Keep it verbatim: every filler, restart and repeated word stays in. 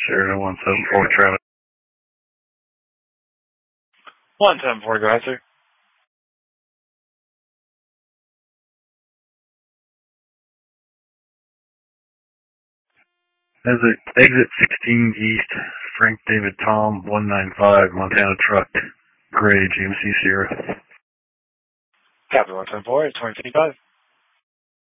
Sierra one seven four, Travis. one seven four, go ahead, sir. Exit, exit sixteen East, Frank David Tom, one nine five, Montana Truck, Gray, G M C Sierra. Copy one seven four, it's twenty fifty-five.